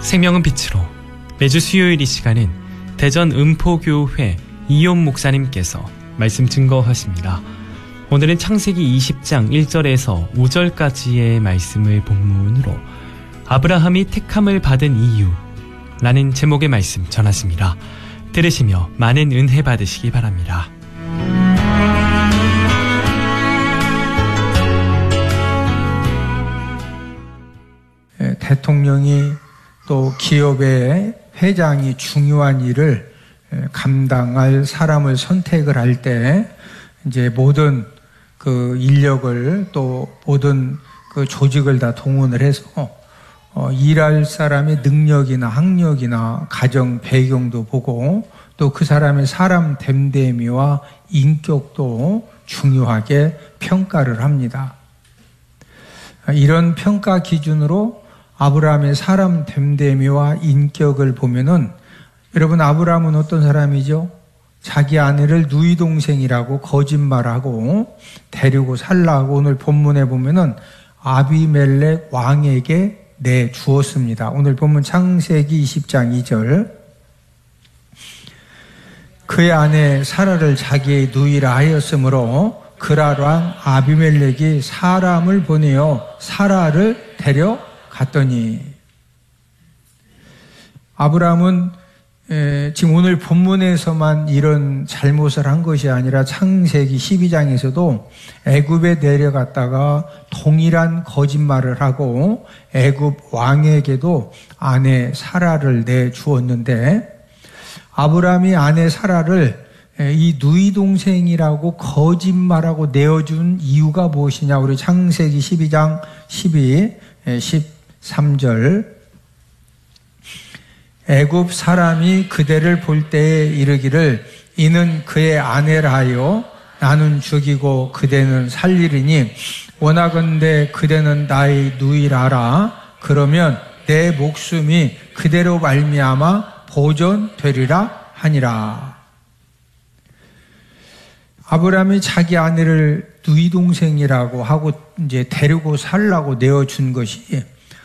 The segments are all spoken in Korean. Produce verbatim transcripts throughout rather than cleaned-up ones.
생명은 빛으로. 매주 수요일 이 시간은 대전 음포교회 이용 목사님께서 말씀 증거하십니다. 오늘은 창세기 이십 장 일 절에서 오 절까지의 말씀을 본문으로 아브라함이 택함을 받은 이유라는 제목의 말씀 전하십니다. 들으시며 많은 은혜 받으시기 바랍니다. 대통령이 또 기업의 회장이 중요한 일을 감당할 사람을 선택을 할 때 이제 모든 그 인력을 또 모든 그 조직을 다 동원을 해서 어, 일할 사람의 능력이나 학력이나 가정 배경도 보고 또 그 사람의 사람 됨됨이와 인격도 중요하게 평가를 합니다. 이런 평가 기준으로 아브라함의 사람 됨됨이와 인격을 보면은 여러분 아브라함은 어떤 사람이죠? 자기 아내를 누이 동생이라고 거짓말하고 데리고 살라고 오늘 본문에 보면은 아비멜렉 왕에게 내 주었습니다. 오늘 본문 창세기 이십 장 이 절. 그의 아내 사라를 자기의 누이라 하였으므로 그랄 왕 아비멜렉이 사람을 보내어 사라를 데려갔더니 아브라함은 에, 지금 오늘 본문에서만 이런 잘못을 한 것이 아니라 창세기 십이 장에서도 애굽에 내려갔다가 동일한 거짓말을 하고 애굽 왕에게도 아내 사라를 내주었는데 아브라함이 아내 사라를 이 누이 동생이라고 거짓말하고 내어준 이유가 무엇이냐? 우리 창세기 십이 장 십이, 십삼 절. 애굽 사람이 그대를 볼 때에 이르기를 이는 그의 아내라 하여 나는 죽이고 그대는 살리리니 원하건대 그대는 나의 누이라 하라. 그러면 내 목숨이 그대로 말미암아 보존되리라 하니라. 아브라함이 자기 아내를 누이 동생이라고 하고 이제 데리고 살라고 내어준 것이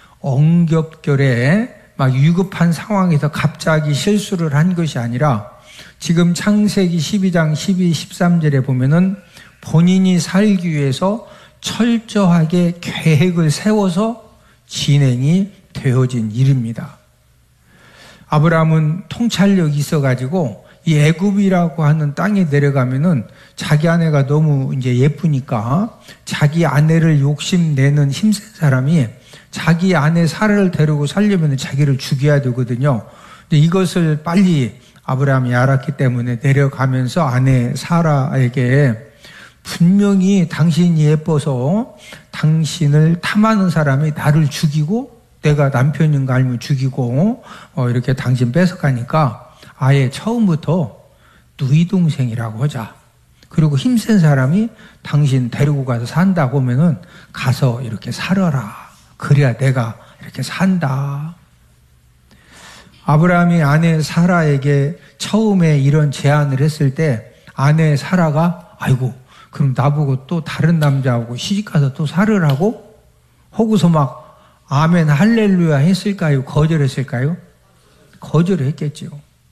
엉겹결에 막 위급한 상황에서 갑자기 실수를 한 것이 아니라 지금 창세기 십이 장 십이, 십삼 절에 보면은 본인이 살기 위해서 철저하게 계획을 세워서 진행이 되어진 일입니다. 아브라함은 통찰력이 있어가지고 이 애굽이라고 하는 땅에 내려가면은 자기 아내가 너무 이제 예쁘니까 자기 아내를 욕심내는 힘센 사람이 자기 아내 사라를 데리고 살려면 자기를 죽여야 되거든요. 근데 이것을 빨리 아브라함이 알았기 때문에 내려가면서 아내 사라에게 분명히 당신이 예뻐서 당신을 탐하는 사람이 나를 죽이고 내가 남편인 거 알면 죽이고 어 이렇게 당신 뺏어가니까 아예 처음부터 누이 동생이라고 하자. 그리고 힘센 사람이 당신 데리고 가서 산다고 하면은 가서 이렇게 살아라. 그래야 내가 이렇게 산다. 아브라함이 아내 사라에게 처음에 이런 제안을 했을 때 아내 사라가 아이고 그럼 나보고 또 다른 남자하고 시집가서 또 살으라고? 하고서 막 아멘 할렐루야 했을까요? 거절했을까요? 거절했겠죠.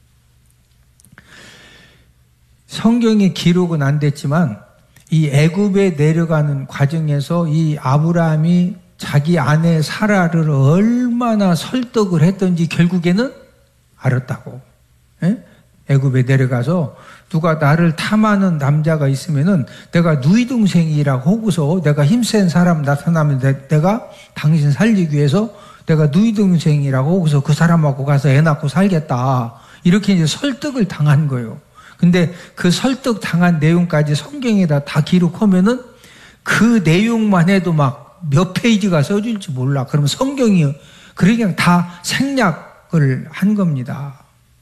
성경의 기록은 안 됐지만 이 애굽에 내려가는 과정에서 이 아브라함이 자기 아내 사라를 얼마나 설득을 했던지 결국에는 알았다고. 에? 애굽에 내려가서 누가 나를 탐하는 남자가 있으면은 내가 누이 동생이라고 하고서 내가 힘센 사람 나타나면 내, 내가 당신 살리기 위해서 내가 누이 동생이라고 하고서 그 사람하고 가서 애 낳고 살겠다. 이렇게 이제 설득을 당한 거예요. 근데 그 설득 당한 내용까지 성경에다 다 기록하면은 그 내용만 해도 막 몇 페이지가 써질지 몰라. 그러면 성경이 그냥 다 생략을 한 겁니다.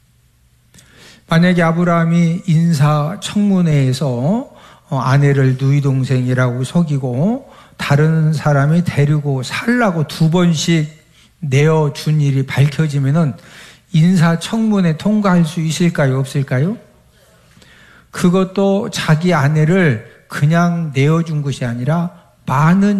만약에 아브라함이 인사청문회에서 아내를 누이 동생이라고 속이고 다른 사람이 데리고 살라고 두 번씩 내어준 일이 밝혀지면은 인사청문회 통과할 수 있을까요? 없을까요? 그것도 자기 아내를 그냥 내어준 것이 아니라 많은